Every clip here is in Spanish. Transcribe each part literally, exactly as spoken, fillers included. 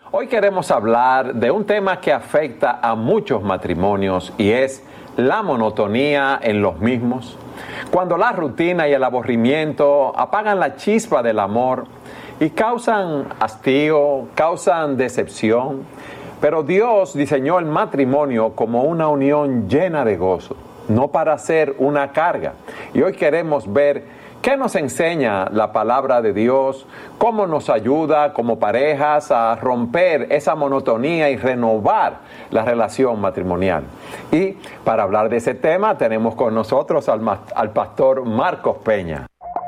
Hoy queremos hablar de un tema que afecta a muchos matrimonios y es la monotonía en los mismos. Cuando la rutina y el aburrimiento apagan la chispa del amor y causan hastío, causan decepción. Pero Dios diseñó el matrimonio como una unión llena de gozo, no para ser una carga. Y hoy queremos ver qué nos enseña la palabra de Dios, cómo nos ayuda como parejas a romper esa monotonía y renovar la relación matrimonial. Y para hablar de ese tema tenemos con nosotros al, al pastor Marcos Peña.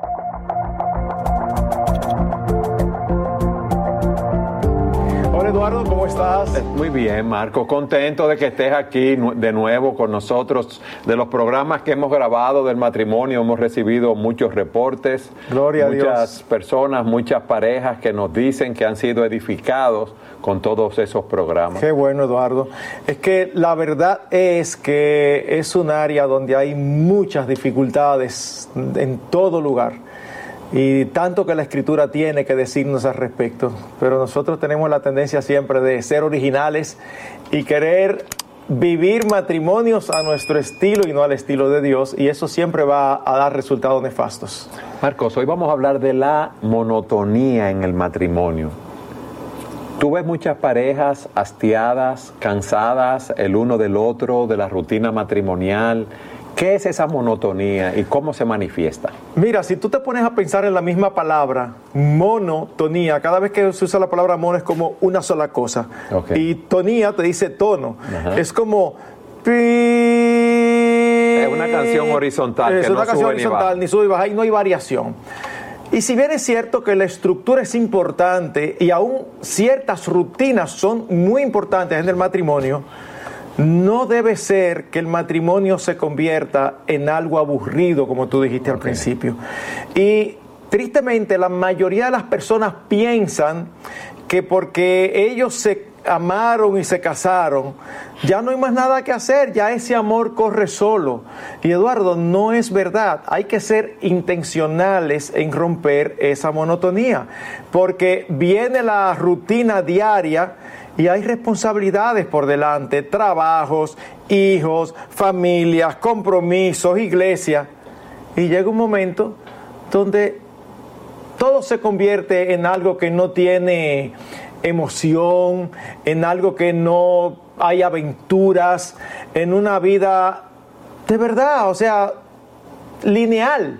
Eduardo, ¿cómo estás? Muy bien, Marco, contento de que estés aquí de nuevo con nosotros. De los programas que hemos grabado del matrimonio hemos recibido muchos reportes. Gloria a Dios. Muchas personas, muchas parejas que nos dicen que han sido edificados con todos esos programas. Qué bueno, Eduardo. Es que la verdad es que es un área donde hay muchas dificultades en todo lugar. Y tanto que la Escritura tiene que decirnos al respecto. Pero nosotros tenemos la tendencia siempre de ser originales y querer vivir matrimonios a nuestro estilo y no al estilo de Dios. Y eso siempre va a dar resultados nefastos. Marcos, hoy vamos a hablar de la monotonía en el matrimonio. Tú ves muchas parejas hastiadas, cansadas el uno del otro, de la rutina matrimonial. ¿Qué es esa monotonía y cómo se manifiesta? Mira, si tú te pones a pensar en la misma palabra, monotonía, cada vez que se usa la palabra mono es como una sola cosa. Okay. Y tonía te dice tono. Ajá. Es como... Es una canción horizontal. Es que una no canción sube horizontal, ni, ni sube ni baja, y no hay variación. Y si bien es cierto que la estructura es importante y aún ciertas rutinas son muy importantes en el matrimonio, no debe ser que el matrimonio se convierta en algo aburrido, como tú dijiste okay. al principio. Y tristemente la mayoría de las personas piensan que porque ellos se amaron y se casaron, ya no hay más nada que hacer, ya ese amor corre solo. Y Eduardo, no es verdad. Hay que ser intencionales en romper esa monotonía, porque viene la rutina diaria y hay responsabilidades por delante, trabajos, hijos, familias, compromisos, iglesia. Y llega un momento donde todo se convierte en algo que no tiene emoción, en algo que no hay aventuras, en una vida de verdad, o sea, lineal.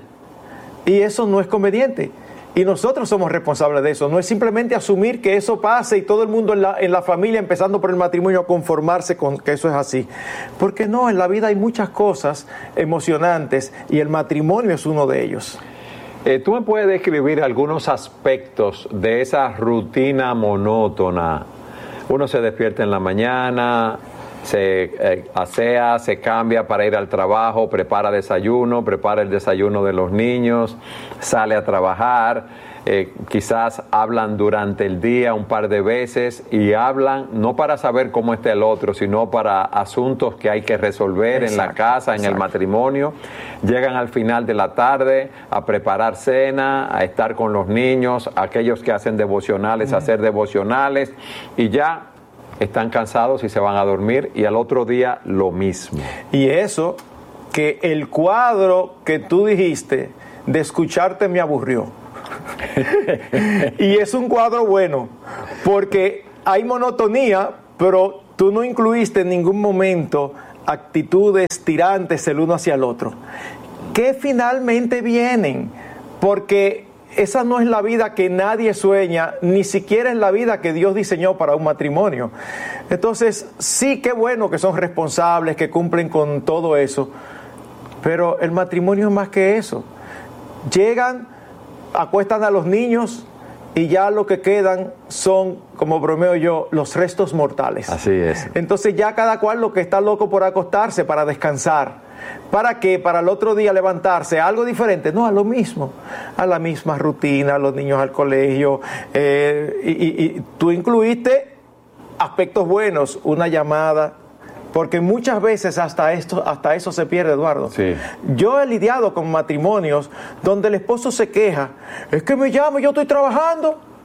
Y eso no es conveniente. Y nosotros somos responsables de eso. No es simplemente asumir que eso pase y todo el mundo en la, en la familia, empezando por el matrimonio, conformarse con que eso es así. Porque no, en la vida hay muchas cosas emocionantes y el matrimonio es uno de ellos. Eh, ¿Tú me puedes describir algunos aspectos de esa rutina monótona? Uno se despierta en la mañana, se eh, asea, se cambia para ir al trabajo, prepara desayuno, prepara el desayuno de los niños, sale a trabajar, eh, quizás hablan durante el día un par de veces y hablan no para saber cómo está el otro, sino para asuntos que hay que resolver exacto, en la casa, en exacto. el matrimonio. Llegan al final de la tarde a preparar cena, a estar con los niños, aquellos que hacen devocionales, mm. a hacer devocionales y ya están cansados y se van a dormir y al otro día lo mismo. Y eso, que el cuadro que tú dijiste de escucharte me aburrió. Y es un cuadro bueno, porque hay monotonía, pero tú no incluiste en ningún momento actitudes tirantes el uno hacia el otro, que finalmente vienen, porque esa no es la vida que nadie sueña, ni siquiera es la vida que Dios diseñó para un matrimonio. Entonces, sí, qué bueno que son responsables, que cumplen con todo eso, pero el matrimonio es más que eso. Llegan, acuestan a los niños y ya lo que quedan son, como bromeo yo, los restos mortales. Así es. Entonces ya cada cual lo que está loco por acostarse para descansar. ¿Para qué? Para el otro día levantarse a algo diferente. No, a lo mismo, a la misma rutina, a los niños al colegio. Eh, y, y, y tú incluiste aspectos buenos, una llamada, porque muchas veces hasta esto, hasta eso se pierde, Eduardo. Sí. Yo he lidiado con matrimonios donde el esposo se queja, es que me llama, yo estoy trabajando.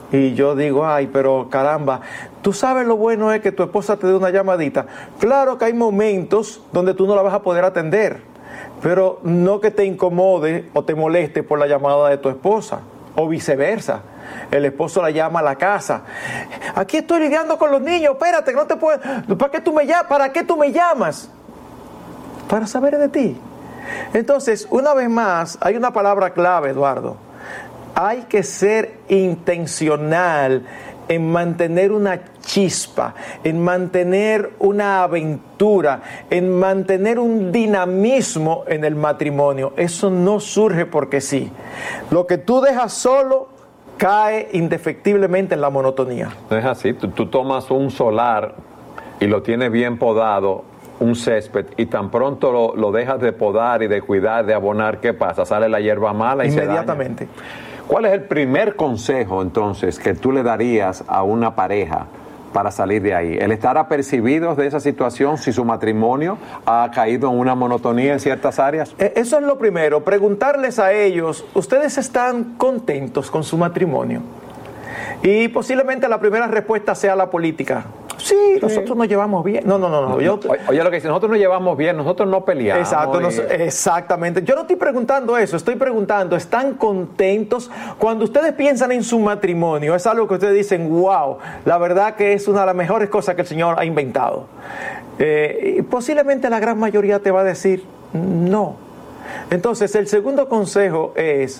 Y yo digo, ay, pero caramba, ¿tú sabes lo bueno es que tu esposa te dé una llamadita? Claro que hay momentos donde tú no la vas a poder atender, pero no que te incomode o te moleste por la llamada de tu esposa, o viceversa. El esposo la llama a la casa. Aquí estoy lidiando con los niños, espérate, que no te puedo. ¿Para qué tú me llamas? ¿Para qué tú me llamas? Para saber de ti. Entonces, una vez más, hay una palabra clave, Eduardo. Hay que ser intencional en mantener una chispa, en mantener una aventura, en mantener un dinamismo en el matrimonio. Eso no surge porque sí. Lo que tú dejas solo cae indefectiblemente en la monotonía. No es así. Tú, tú tomas un solar y lo tienes bien podado, un césped, y tan pronto lo, lo dejas de podar y de cuidar, de abonar, ¿qué pasa? Sale la hierba mala y inmediatamente. Se daña. ¿Cuál es el primer consejo, entonces, que tú le darías a una pareja para salir de ahí? ¿El estar apercibidos de esa situación si su matrimonio ha caído en una monotonía en ciertas áreas? Eso es lo primero, preguntarles a ellos, ¿ustedes están contentos con su matrimonio? Y posiblemente la primera respuesta sea la política. Sí, sí, nosotros nos llevamos bien. No, no, no. no. Yo, Oye, lo que dice, nosotros nos llevamos bien, nosotros no peleamos. Exacto, y... nos, exactamente. Yo no estoy preguntando eso, estoy preguntando, ¿están contentos? Cuando ustedes piensan en su matrimonio, es algo que ustedes dicen, wow, la verdad que es una de las mejores cosas que el Señor ha inventado. Eh, y posiblemente la gran mayoría te va a decir, no. Entonces, el segundo consejo es,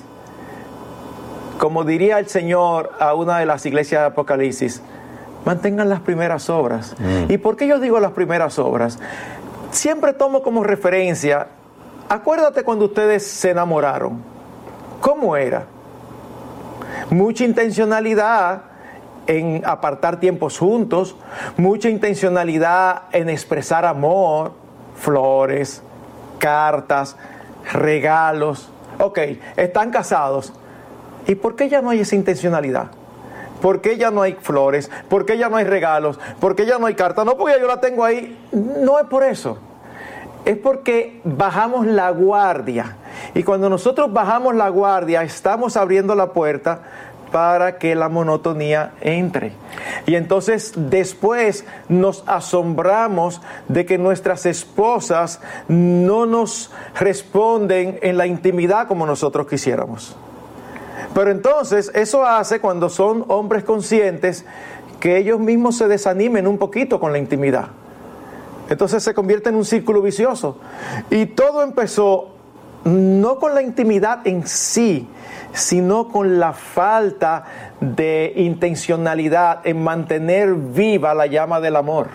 como diría el Señor a una de las iglesias de Apocalipsis, mantengan las primeras obras. Mm. ¿Y por qué yo digo las primeras obras? Siempre tomo como referencia, acuérdate cuando ustedes se enamoraron, ¿cómo era? Mucha intencionalidad en apartar tiempos juntos, mucha intencionalidad en expresar amor, flores, cartas, regalos. Ok, están casados. ¿Y por qué ya no hay esa intencionalidad? ¿Por qué ya no hay flores? ¿Por qué ya no hay regalos? ¿Por qué ya no hay cartas? No porque yo la tengo ahí. No es por eso. Es porque bajamos la guardia. Y cuando nosotros bajamos la guardia, estamos abriendo la puerta para que la monotonía entre. Y entonces después nos asombramos de que nuestras esposas no nos responden en la intimidad como nosotros quisiéramos. Pero entonces eso hace, cuando son hombres conscientes, que ellos mismos se desanimen un poquito con la intimidad. Entonces se convierte en un círculo vicioso. Y todo empezó no con la intimidad en sí, sino con la falta de intencionalidad en mantener viva la llama del amor.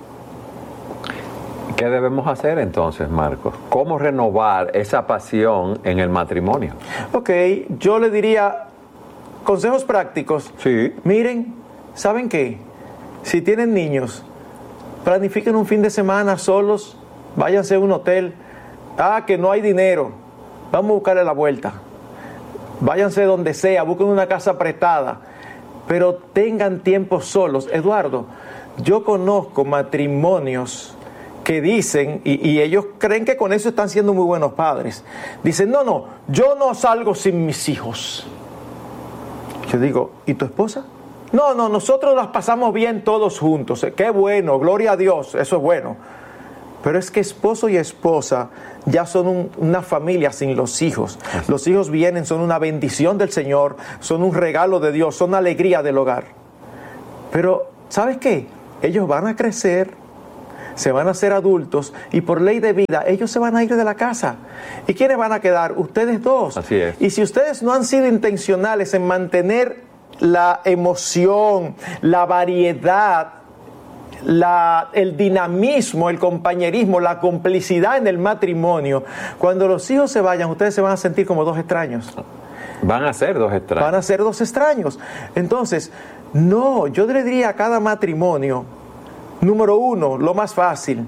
¿Qué debemos hacer entonces, Marcos? ¿Cómo renovar esa pasión en el matrimonio? Ok, yo le diría consejos prácticos. Sí. Miren, ¿saben qué? Si tienen niños, planifiquen un fin de semana solos, váyanse a un hotel. Ah, que no hay dinero, vamos a buscarle la vuelta. Váyanse donde sea, busquen una casa prestada, pero tengan tiempo solos. Eduardo, yo conozco matrimonios que dicen, y, y ellos creen que con eso están siendo muy buenos padres, dicen, no, no, yo no salgo sin mis hijos. Yo digo, ¿y tu esposa? No, no, nosotros las pasamos bien todos juntos. Qué bueno, gloria a Dios, eso es bueno. Pero es que esposo y esposa ya son un, una familia sin los hijos. Los hijos vienen, son una bendición del Señor, son un regalo de Dios, son alegría del hogar. Pero, ¿sabes qué? Ellos van a crecer, se van a hacer adultos, y por ley de vida ellos se van a ir de la casa. ¿Y quiénes van a quedar? Ustedes dos. Así es. Y si ustedes no han sido intencionales en mantener la emoción, la variedad, la, el dinamismo, el compañerismo, la complicidad en el matrimonio, cuando los hijos se vayan, ustedes se van a sentir como dos extraños. Van a ser dos extraños. Van a ser dos extraños. Entonces, no, yo le diría a cada matrimonio, número uno, lo más fácil,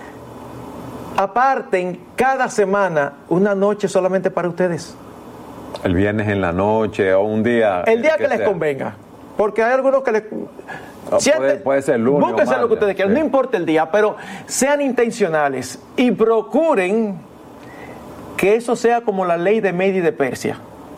aparten cada semana una noche solamente para ustedes. El viernes en la noche o un día. El día que, que les sea. convenga. Porque hay algunos que les... Siente, puede, puede ser lunes. Búsquense lo que ustedes quieran, sí. No importa el día, pero sean intencionales y procuren que eso sea como la ley de Media y de Persia.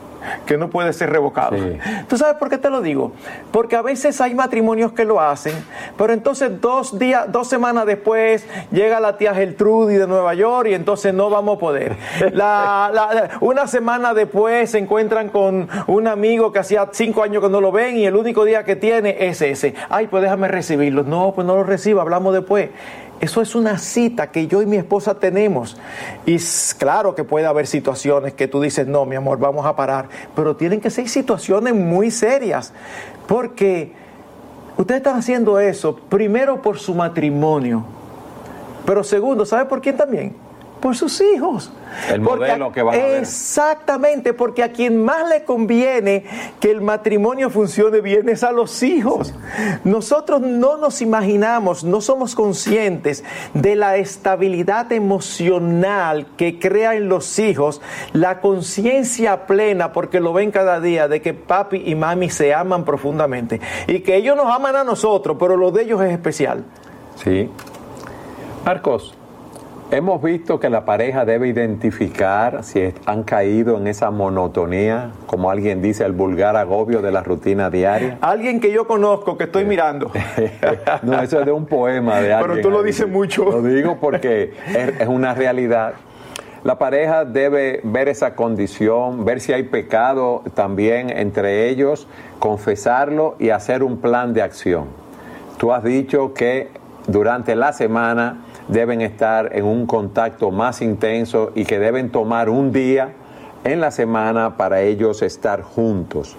que no puede ser revocado. Sí. ¿Tú sabes por qué te lo digo? Porque a veces hay matrimonios que lo hacen, pero entonces dos días, dos semanas después llega la tía Gertrudis de Nueva York y entonces no vamos a poder. La, la, una semana después se encuentran con un amigo que hacía cinco años que no lo ven y el único día que tiene es ese. Ay, pues déjame recibirlo. No, pues no lo reciba, hablamos después. Eso es una cita que yo y mi esposa tenemos. Y claro que puede haber situaciones que tú dices, no, mi amor, vamos a parar. Pero tienen que ser situaciones muy serias. Porque ustedes están haciendo eso, primero por su matrimonio. Pero segundo, ¿sabe por quién también? Por sus hijos. El modelo porque, que van a ver. Exactamente, porque a quien más le conviene que el matrimonio funcione bien es a los hijos. Nosotros no nos imaginamos, no somos conscientes de la estabilidad emocional que crea en los hijos la conciencia plena, porque lo ven cada día, de que papi y mami se aman profundamente y que ellos nos aman a nosotros, pero lo de ellos es especial. Sí. Marcos, hemos visto que la pareja debe identificar si han caído en esa monotonía, como alguien dice, el vulgar agobio de la rutina diaria. Alguien que yo conozco, que estoy Sí. mirando. No, eso es de un poema de alguien. Pero tú lo ahí. dices mucho. Lo digo porque es, es una realidad. La pareja debe ver esa condición, ver si hay pecado también entre ellos, confesarlo y hacer un plan de acción. Tú has dicho que durante la semana deben estar en un contacto más intenso y que deben tomar un día en la semana para ellos estar juntos.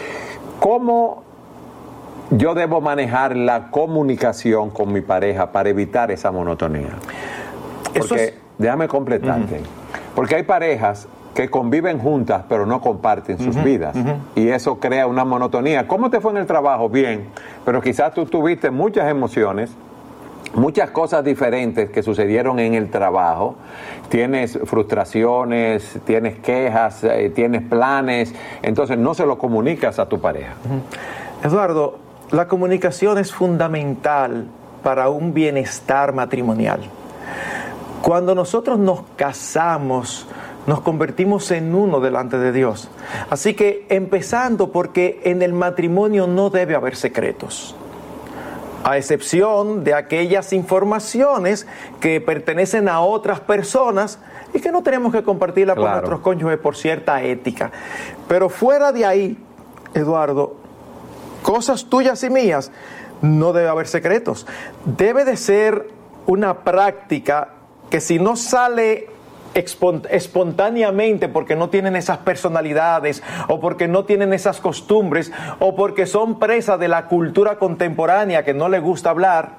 ¿Cómo yo debo manejar la comunicación con mi pareja para evitar esa monotonía? Porque, Eso es... déjame completarte, uh-huh. porque hay parejas que conviven juntas pero no comparten sus uh-huh, vidas uh-huh. y eso crea una monotonía. ¿Cómo te fue en el trabajo? Bien, pero quizás tú tuviste muchas emociones, muchas cosas diferentes que sucedieron en el trabajo, tienes frustraciones, tienes quejas, eh, tienes planes, entonces no se lo comunicas a tu pareja. Uh-huh. Eduardo, la comunicación es fundamental para un bienestar matrimonial. Cuando nosotros nos casamos, nos convertimos en uno delante de Dios. Así que empezando porque en el matrimonio no debe haber secretos, a excepción de aquellas informaciones que pertenecen a otras personas y que no tenemos que compartirla claro. con nuestros cónyuges por cierta ética. Pero fuera de ahí, Eduardo, cosas tuyas y mías, no debe haber secretos. Debe de ser una práctica que si no sale espontáneamente porque no tienen esas personalidades o porque no tienen esas costumbres o porque son presas de la cultura contemporánea que no les gusta hablar,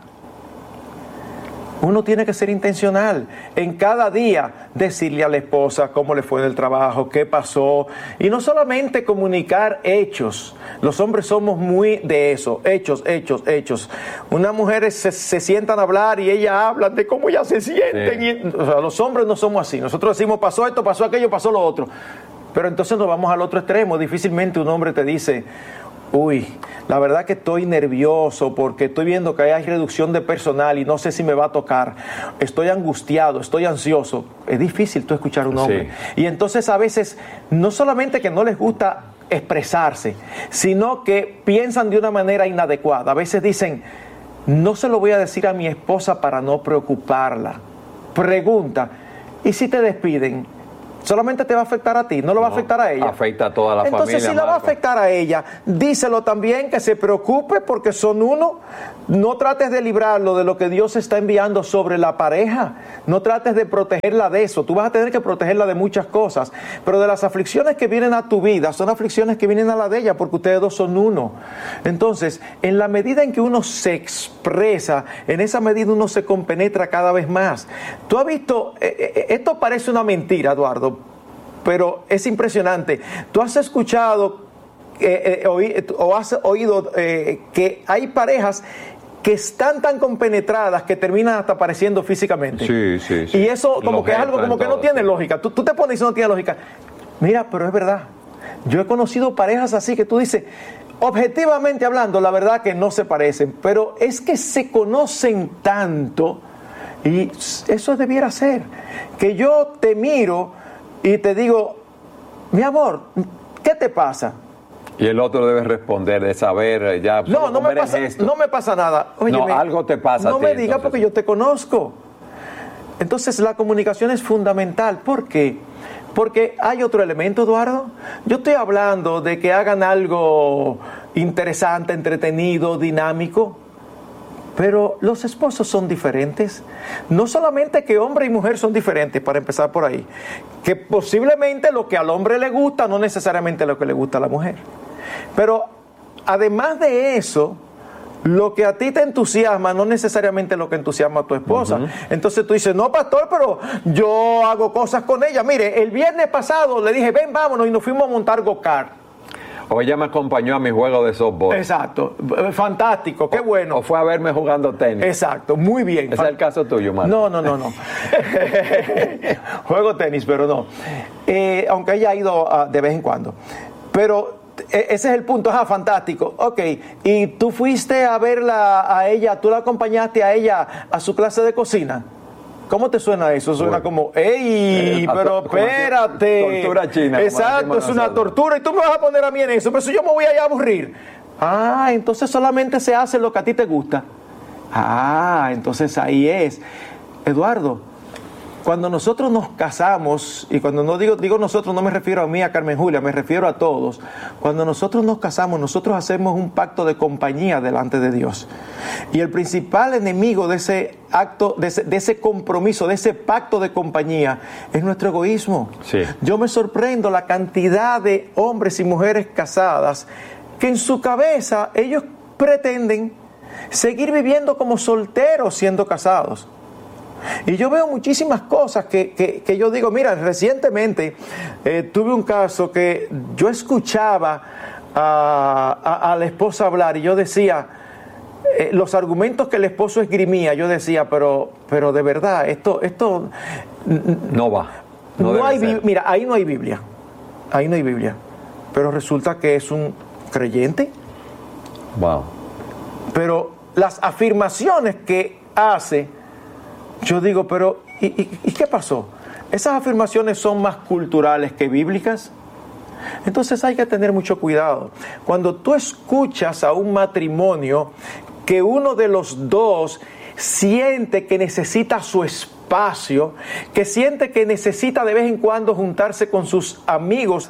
uno tiene que ser intencional en cada día decirle a la esposa cómo le fue en el trabajo, qué pasó, y no solamente comunicar hechos. Los hombres somos muy de eso, hechos, hechos, hechos. Unas mujeres se, se sientan a hablar y ellas hablan de cómo ellas se sienten. Sí. Y, o sea, los hombres no somos así. Nosotros decimos pasó esto, pasó aquello, pasó lo otro. Pero entonces nos vamos al otro extremo. Difícilmente un hombre te dice, uy, la verdad que estoy nervioso porque estoy viendo que hay reducción de personal y no sé si me va a tocar. Estoy angustiado, estoy ansioso. Es difícil tú escuchar a un hombre. Sí. Y entonces a veces no solamente que no les gusta expresarse, sino que piensan de una manera inadecuada. A veces dicen, no se lo voy a decir a mi esposa para no preocuparla. Pregunta, ¿y si te despiden? ¿Solamente te va a afectar a ti? ¿No lo va no, a afectar a ella? Afecta a toda la Entonces, familia. Entonces, si la va a afectar a ella, díselo también, que se preocupe porque son uno. No trates de librarlo de lo que Dios está enviando sobre la pareja. No trates de protegerla de eso. Tú vas a tener que protegerla de muchas cosas. Pero de las aflicciones que vienen a tu vida, son aflicciones que vienen a la de ella porque ustedes dos son uno. Entonces, en la medida en que uno se expresa, en esa medida uno se compenetra cada vez más. Tú has visto, eh, esto parece una mentira, Eduardo, pero es impresionante. Tú has escuchado eh, eh, oí, o has oído eh, que hay parejas que están tan compenetradas que terminan hasta apareciendo físicamente. Sí, sí, sí. Y eso como Los que es algo como que no tiene sí. lógica. Tú, tú te pones y no tiene lógica. Mira, pero es verdad. Yo he conocido parejas así que tú dices, objetivamente hablando, la verdad que no se parecen, pero es que se conocen tanto y eso debiera ser. Que yo te miro y te digo, mi amor, ¿qué qué te pasa? Y el otro debe responder, de saber ya. No, no me, pasa, no me pasa nada. Óyeme, no, algo te pasa. No a ti, me digas entonces. porque yo te conozco. Entonces la comunicación es fundamental. ¿Por qué? Porque hay otro elemento, Eduardo. Yo estoy hablando de que hagan algo interesante, entretenido, dinámico. Pero los esposos son diferentes. No solamente que hombre y mujer son diferentes, para empezar por ahí. Que posiblemente lo que al hombre le gusta no necesariamente lo que le gusta a la mujer. Pero además de eso, lo que a ti te entusiasma no necesariamente lo que entusiasma a tu esposa. Uh-huh. Entonces tú dices, no, pastor, pero yo hago cosas con ella. Mire, el viernes pasado le dije, ven, vámonos, y nos fuimos a montar go-kart. O ella me acompañó a mi juego de softball. Exacto, fantástico, qué bueno. O fue a verme jugando tenis. Exacto, muy bien. Ese es el caso tuyo, Marco. No, no, no, no. Juego tenis, pero no. Eh, aunque ella ha ido uh, de vez en cuando. Pero ese es el punto, ajá, fantástico. Ok, y tú fuiste a verla a ella, tú la acompañaste a ella a su clase de cocina. ¿Cómo te suena eso? Suena bueno. como, ¡ey! Eh, pero espérate. Tortura china. Exacto, es una tortura y tú me vas a poner a mí en eso. Pero si yo me voy a aburrir. Ah, entonces solamente se hace lo que a ti te gusta. Ah, entonces ahí es. Eduardo, cuando nosotros nos casamos, y cuando no digo, digo nosotros, no me refiero a mí, a Carmen Julia, me refiero a todos. Cuando nosotros nos casamos, nosotros hacemos un pacto de compañía delante de Dios. Y el principal enemigo de ese acto, de ese, de ese compromiso, de ese pacto de compañía, es nuestro egoísmo. Sí. Yo me sorprendo la cantidad de hombres y mujeres casadas que en su cabeza ellos pretenden seguir viviendo como solteros siendo casados. Y yo veo muchísimas cosas que, que, que yo digo, mira, recientemente eh, tuve un caso que yo escuchaba a, a, a la esposa hablar y yo decía, eh, los argumentos que el esposo esgrimía, yo decía, pero, pero de verdad, esto, esto no va. No, no hay, mira, ahí no hay Biblia, ahí no hay Biblia, pero resulta que es un creyente. Wow. Pero las afirmaciones que hace, yo digo, pero ¿y, y, ¿y qué pasó? ¿Esas afirmaciones son más culturales que bíblicas? Entonces hay que tener mucho cuidado. Cuando tú escuchas a un matrimonio que uno de los dos siente que necesita su espacio, que siente que necesita de vez en cuando juntarse con sus amigos,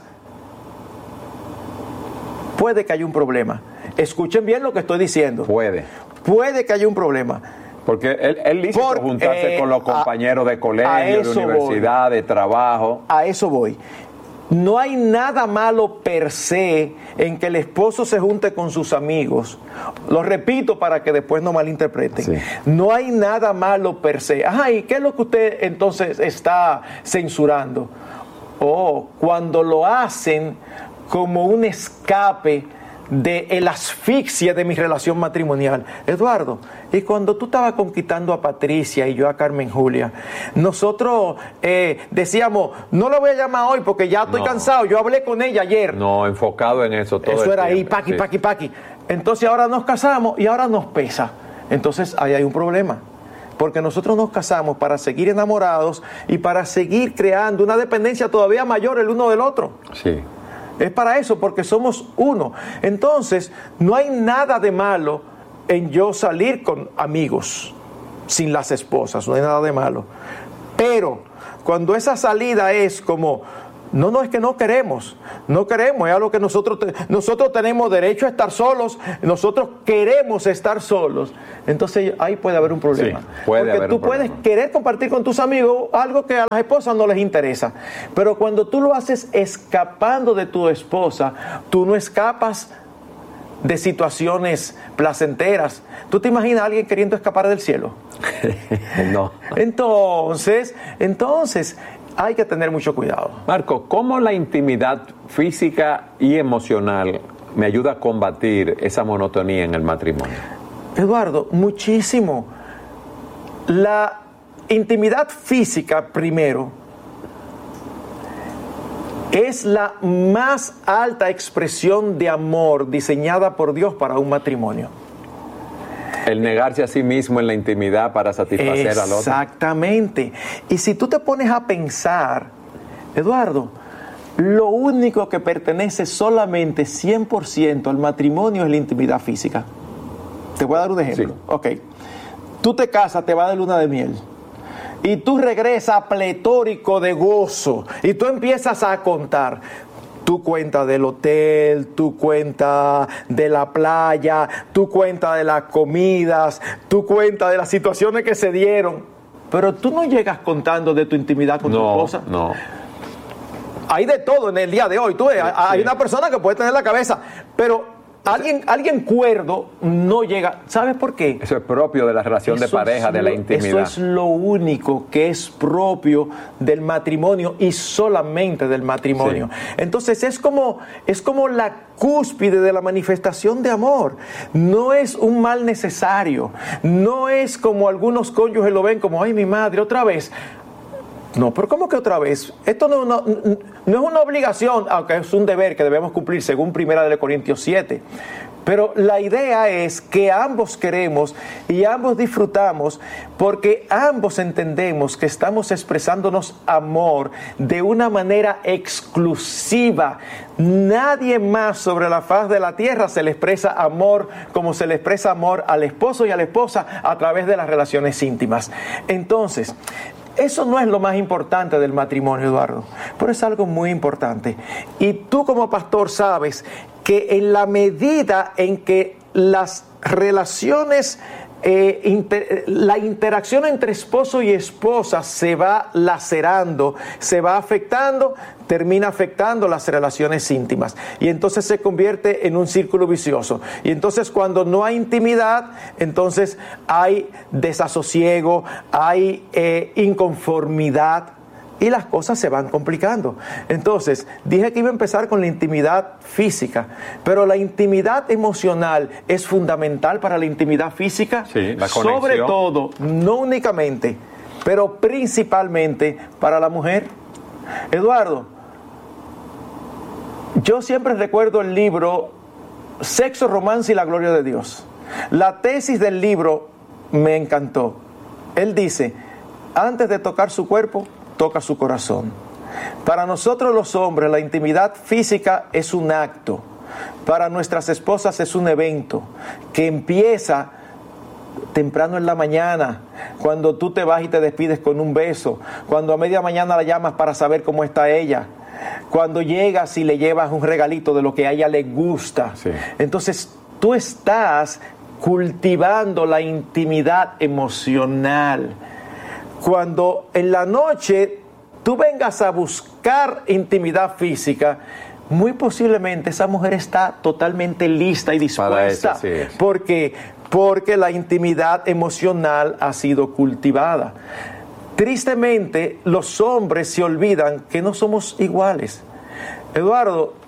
puede que haya un problema. Escuchen bien lo que estoy diciendo. Puede. Puede que haya un problema. Porque él, él lícito Por, juntarse eh, con los compañeros a, de colegio, de universidad, voy. de trabajo. A eso voy. No hay nada malo per se en que el esposo se junte con sus amigos. Lo repito para que después no malinterpreten. Sí. No hay nada malo per se. Ajá, ¿y qué es lo que usted entonces está censurando? Oh, cuando lo hacen como un escape de el asfixia de mi relación matrimonial. Eduardo, y cuando tú estabas conquistando a Patricia y yo a Carmen Julia, nosotros eh, decíamos, no la voy a llamar hoy porque ya estoy no. cansado, yo hablé con ella ayer. No, enfocado en eso todo Eso el era tiempo. ahí, paqui, sí. paqui, paqui. Entonces ahora nos casamos y ahora nos pesa. Entonces ahí hay un problema. Porque nosotros nos casamos para seguir enamorados y para seguir creando una dependencia todavía mayor el uno del otro. Sí. Es para eso, porque somos uno. Entonces, no hay nada de malo en yo salir con amigos sin las esposas, no hay nada de malo. Pero cuando esa salida es como, no, no, es que no queremos, no queremos, es algo que nosotros, te, nosotros tenemos derecho a estar solos, nosotros queremos estar solos, entonces ahí puede haber un problema. Sí, puede Porque haber tú un puedes problema. querer compartir con tus amigos algo que a las esposas no les interesa, pero cuando tú lo haces escapando de tu esposa, tú no escapas de situaciones placenteras. ¿Tú te imaginas a alguien queriendo escapar del cielo? No. Entonces, entonces... hay que tener mucho cuidado. Marco, ¿cómo la intimidad física y emocional me ayuda a combatir esa monotonía en el matrimonio? Eduardo, muchísimo. La intimidad física, primero, es la más alta expresión de amor diseñada por Dios para un matrimonio. El negarse a sí mismo en la intimidad para satisfacer al otro. Exactamente. Y si tú te pones a pensar, Eduardo, lo único que pertenece solamente cien por ciento al matrimonio es la intimidad física. Te voy a dar un ejemplo. Sí. Ok. Tú te casas, te vas de luna de miel. Y tú regresas pletórico de gozo. Y tú empiezas a contar. Tú cuentas del hotel, tú cuentas de la playa, tú cuentas de las comidas, tú cuentas de las situaciones que se dieron. Pero tú no llegas contando de tu intimidad con no, tu esposa. No. Hay de todo en el día de hoy. Tú ves, sí, hay sí. una persona que puede tener la cabeza, pero alguien, alguien cuerdo no llega. ¿Sabes por qué? Eso es propio de la relación eso de pareja, de lo, la intimidad. Eso es lo único que es propio del matrimonio y solamente del matrimonio. Sí. Entonces es como, es como la cúspide de la manifestación de amor. No es un mal necesario. No es como algunos cónyuges lo ven como, ay, mi madre, otra vez. No, pero ¿cómo que otra vez? Esto no, no, no es una obligación, aunque es un deber que debemos cumplir según Primera de Corintios siete. Pero la idea es que ambos queremos y ambos disfrutamos porque ambos entendemos que estamos expresándonos amor de una manera exclusiva. Nadie más sobre la faz de la tierra se le expresa amor como se le expresa amor al esposo y a la esposa a través de las relaciones íntimas. Entonces, eso no es lo más importante del matrimonio, Eduardo, pero es algo muy importante. Y tú como pastor sabes que en la medida en que las relaciones, eh, inter, la interacción entre esposo y esposa se va lacerando, se va afectando, termina afectando las relaciones íntimas. Y entonces se convierte en un círculo vicioso. Y entonces cuando no hay intimidad, entonces hay desasosiego, hay eh, inconformidad. Y las cosas se van complicando. Entonces, dije que iba a empezar con la intimidad física, pero la intimidad emocional es fundamental para la intimidad física. Sí, la conexión. Sobre todo, no únicamente, pero principalmente para la mujer. Eduardo, yo siempre recuerdo el libro Sexo, Romance y la Gloria de Dios. La tesis del libro me encantó. Él dice, antes de tocar su cuerpo, toca su corazón. Para nosotros los hombres la intimidad física es un acto. Para nuestras esposas es un evento que empieza temprano en la mañana, cuando tú te vas y te despides con un beso, cuando a media mañana la llamas para saber cómo está ella, cuando llegas y le llevas un regalito de lo que a ella le gusta. Sí. Entonces tú estás cultivando la intimidad emocional. Cuando en la noche tú vengas a buscar intimidad física, muy posiblemente esa mujer está totalmente lista y dispuesta. Para eso, sí. ¿Por qué? Porque la intimidad emocional ha sido cultivada. Tristemente, los hombres se olvidan que no somos iguales. Eduardo,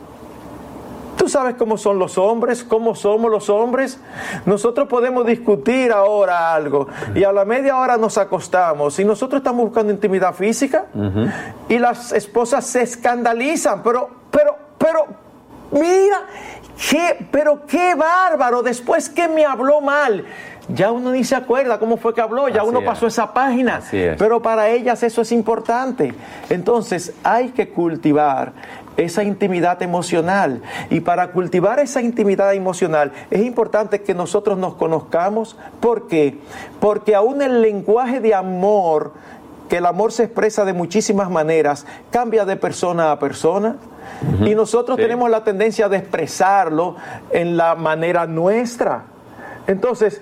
¿tú sabes cómo son los hombres? ¿Cómo somos los hombres? Nosotros podemos discutir ahora algo y a la media hora nos acostamos y nosotros estamos buscando intimidad física. Uh-huh. Y las esposas se escandalizan, pero, pero, pero, mira, qué, pero qué bárbaro, después que me habló mal. Ya uno ni se acuerda cómo fue que habló, ya Así uno pasó es. esa página. Pero para ellas eso es importante. Entonces hay que cultivar esa intimidad emocional. Y para cultivar esa intimidad emocional es importante que nosotros nos conozcamos. ¿Por qué? Porque aún el lenguaje de amor, que el amor se expresa de muchísimas maneras, cambia de persona a persona. Uh-huh. Y nosotros sí. tenemos la tendencia de expresarlo en la manera nuestra. Entonces,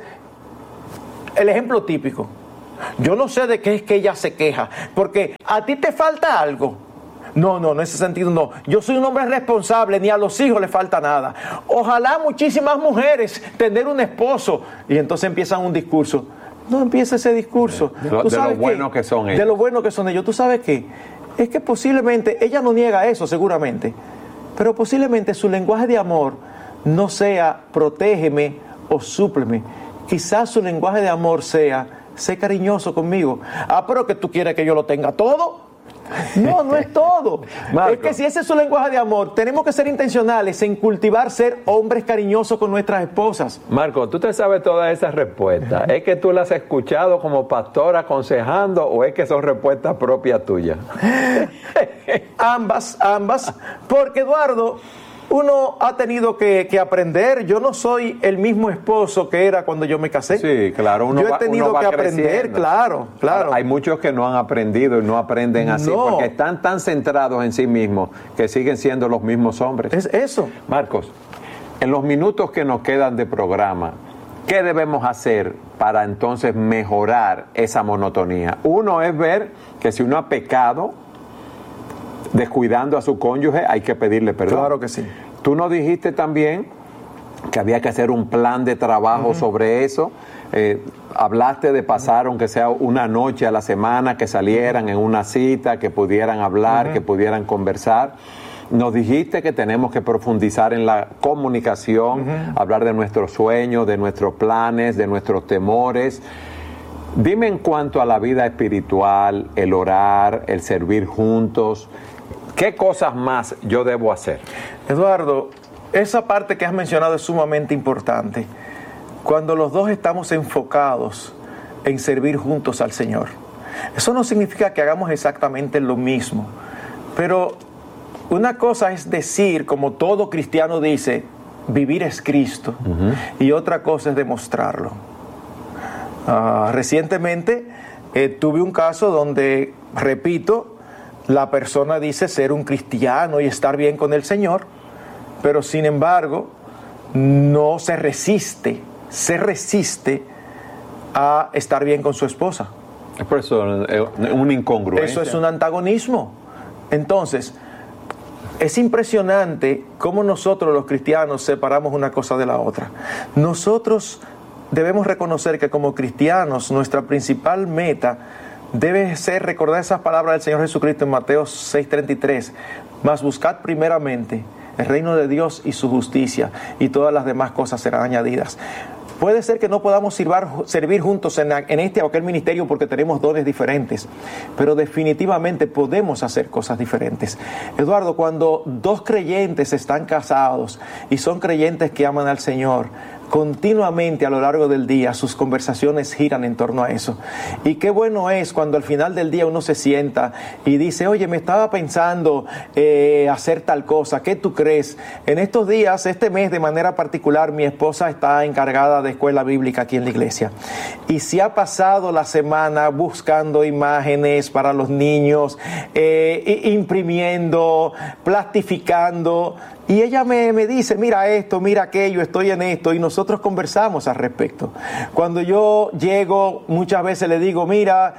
el ejemplo típico. Yo no sé de qué es que ella se queja, porque a ti te falta algo. No, no, en ese sentido no. Yo soy un hombre responsable, ni a los hijos le falta nada. Ojalá muchísimas mujeres tener un esposo. Y entonces empiezan un discurso. No empieza ese discurso. De lo, de lo bueno que son ellos. De lo bueno que son ellos. ¿Tú sabes qué? Es que posiblemente, ella no niega eso seguramente, pero posiblemente su lenguaje de amor no sea protégeme o súpleme. Quizás su lenguaje de amor sea, sé cariñoso conmigo. Ah, pero que tú quieres que yo lo tenga todo. No, no es todo. Marco. Es que si ese es su lenguaje de amor, tenemos que ser intencionales en cultivar ser hombres cariñosos con nuestras esposas. Marco, tú te sabes todas esas respuestas. ¿Es que tú las has escuchado como pastor aconsejando o es que son respuestas propias tuyas? Ambas, ambas. Porque, Eduardo, uno ha tenido que, que aprender. Yo no soy el mismo esposo que era cuando yo me casé. Sí, claro. Uno yo he va, tenido uno va que aprender, creciendo. claro, claro. Hay muchos que no han aprendido y no aprenden así No. porque están tan centrados en sí mismos que siguen siendo los mismos hombres. Es eso. Marcos, en los minutos que nos quedan de programa, ¿qué debemos hacer para entonces mejorar esa monotonía? Uno es ver que si uno ha pecado descuidando a su cónyuge, hay que pedirle perdón. Claro que sí. Tú nos dijiste también que había que hacer un plan de trabajo uh-huh. sobre eso. Eh, hablaste de pasar, aunque sea una noche a la semana, que salieran en una cita, que pudieran hablar, uh-huh. que pudieran conversar. Nos dijiste que tenemos que profundizar en la comunicación, uh-huh. hablar de nuestros sueños, de nuestros planes, de nuestros temores. Dime en cuanto a la vida espiritual, el orar, el servir juntos, ¿qué cosas más yo debo hacer? Eduardo, esa parte que has mencionado es sumamente importante. Cuando los dos estamos enfocados en servir juntos al Señor. Eso no significa que hagamos exactamente lo mismo, pero una cosa es decir, como todo cristiano dice, vivir es Cristo, uh-huh. y otra cosa es demostrarlo. Uh, recientemente eh, tuve un caso donde, repito, la persona dice ser un cristiano y estar bien con el Señor, pero sin embargo no se resiste, se resiste a estar bien con su esposa. Por eso es una incongruencia. Eso es un antagonismo. Entonces, es impresionante cómo nosotros los cristianos separamos una cosa de la otra. Nosotros debemos reconocer que como cristianos nuestra principal meta debe ser recordar esas palabras del Señor Jesucristo en Mateo seis treinta y tres. Mas buscad primeramente el reino de Dios y su justicia, y todas las demás cosas serán añadidas. Puede ser que no podamos sirvar, servir juntos en, en este o aquel ministerio porque tenemos dones diferentes, pero definitivamente podemos hacer cosas diferentes. Eduardo, cuando dos creyentes están casados y son creyentes que aman al Señor, continuamente a lo largo del día sus conversaciones giran en torno a eso. Y qué bueno es cuando al final del día uno se sienta y dice, oye, me estaba pensando eh, hacer tal cosa, ¿qué tú crees? En estos días, este mes de manera particular, mi esposa está encargada de escuela bíblica aquí en la iglesia y se ha pasado la semana buscando imágenes para los niños, eh, imprimiendo, plastificando. Y ella me, me dice, mira esto, mira aquello, estoy en esto, y nosotros conversamos al respecto. Cuando yo llego, muchas veces le digo, mira,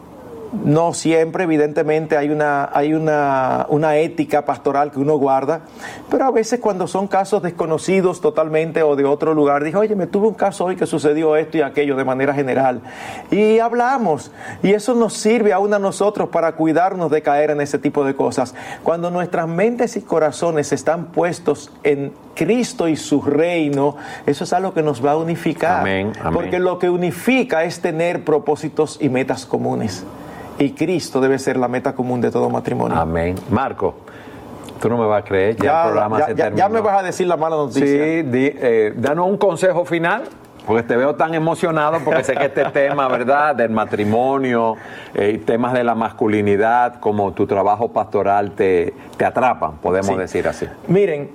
no siempre, evidentemente, hay una, hay una, una ética pastoral que uno guarda, pero a veces cuando son casos desconocidos totalmente o de otro lugar, digo, oye, me tuve un caso hoy que sucedió esto y aquello de manera general. Y hablamos, y eso nos sirve aún a nosotros para cuidarnos de caer en ese tipo de cosas. Cuando nuestras mentes y corazones están puestos en Cristo y su reino, eso es algo que nos va a unificar. Amén, amén. Porque lo que unifica es tener propósitos y metas comunes. Y Cristo debe ser la meta común de todo matrimonio. Amén. Marco, tú no me vas a creer, ya, ya el programa ya, se ya, terminó. Ya me vas a decir la mala noticia. Sí, di, eh, danos un consejo final, porque te veo tan emocionado, porque sé que este tema, ¿verdad?, del matrimonio, eh, temas de la masculinidad, como tu trabajo pastoral te, te atrapan, podemos sí. decir así. Miren,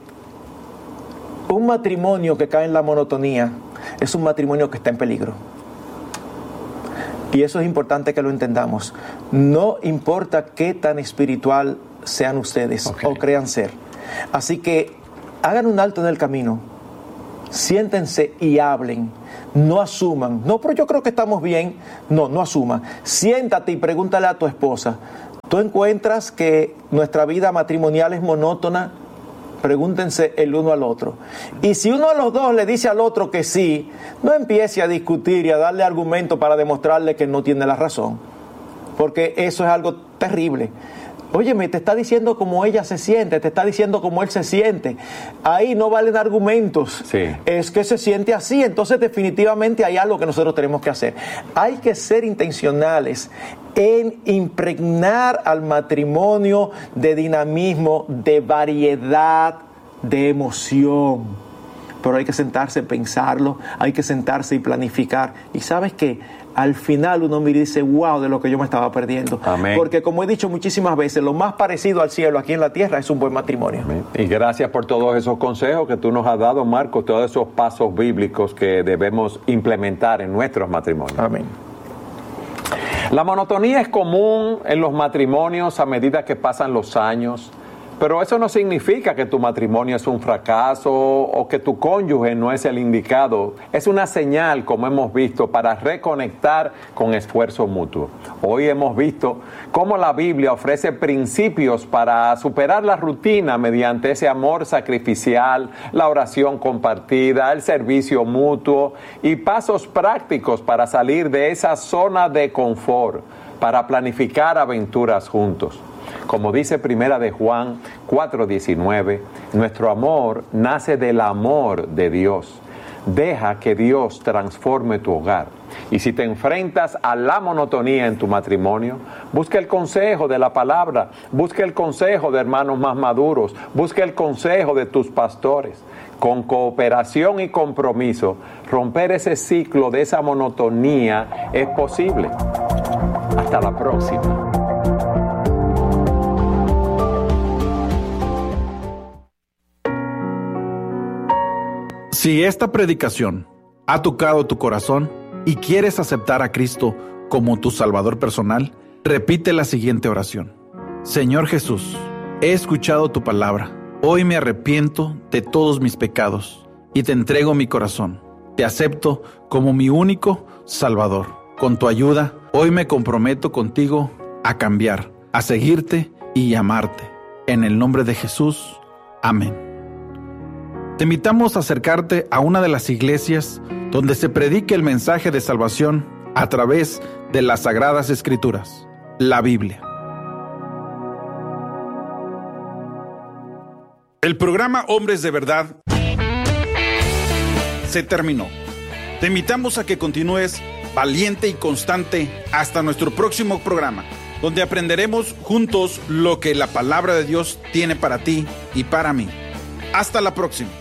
un matrimonio que cae en la monotonía es un matrimonio que está en peligro. Y eso es importante que lo entendamos. No importa qué tan espiritual sean ustedes okay. o crean ser. Así que hagan un alto en el camino. Siéntense y hablen. No asuman. No, pero yo creo que estamos bien. No, no asuman. Siéntate y pregúntale a tu esposa. ¿Tú encuentras que nuestra vida matrimonial es monótona? Pregúntense el uno al otro. Y si uno de los dos le dice al otro que sí, no empiece a discutir y a darle argumento para demostrarle que no tiene la razón, porque eso es algo terrible. Óyeme, te está diciendo cómo ella se siente, te está diciendo cómo él se siente. Ahí no valen argumentos. Sí. Es que se siente así, entonces definitivamente hay algo que nosotros tenemos que hacer. Hay que ser intencionales en impregnar al matrimonio de dinamismo, de variedad, de emoción. Pero hay que sentarse, pensarlo, hay que sentarse y planificar. Y ¿sabes qué? Al final uno mira y dice, wow, de lo que yo me estaba perdiendo. Amén. Porque como he dicho muchísimas veces, lo más parecido al cielo aquí en la tierra es un buen matrimonio. Amén. Y gracias por todos esos consejos que tú nos has dado, Marco, todos esos pasos bíblicos que debemos implementar en nuestros matrimonios. Amén. La monotonía es común en los matrimonios a medida que pasan los años, pero eso no significa que tu matrimonio es un fracaso o que tu cónyuge no es el indicado. Es una señal, como hemos visto, para reconectar con esfuerzo mutuo. Hoy hemos visto cómo la Biblia ofrece principios para superar la rutina mediante ese amor sacrificial, la oración compartida, el servicio mutuo y pasos prácticos para salir de esa zona de confort, para planificar aventuras juntos. Como dice Primera de Juan cuatro diecinueve, nuestro amor nace del amor de Dios. Deja que Dios transforme tu hogar. Y si te enfrentas a la monotonía en tu matrimonio, busca el consejo de la palabra, busca el consejo de hermanos más maduros, busca el consejo de tus pastores. Con cooperación y compromiso, romper ese ciclo de esa monotonía es posible. Hasta la próxima. Si esta predicación ha tocado tu corazón y quieres aceptar a Cristo como tu Salvador personal, repite la siguiente oración. Señor Jesús, he escuchado tu palabra. Hoy me arrepiento de todos mis pecados y te entrego mi corazón. Te acepto como mi único Salvador. Con tu ayuda, hoy me comprometo contigo a cambiar, a seguirte y amarte. En el nombre de Jesús. Amén. Te invitamos a acercarte a una de las iglesias donde se predique el mensaje de salvación a través de las Sagradas Escrituras, la Biblia. El programa Hombres de Verdad se terminó. Te invitamos a que continúes valiente y constante hasta nuestro próximo programa, donde aprenderemos juntos lo que la palabra de Dios tiene para ti y para mí. Hasta la próxima.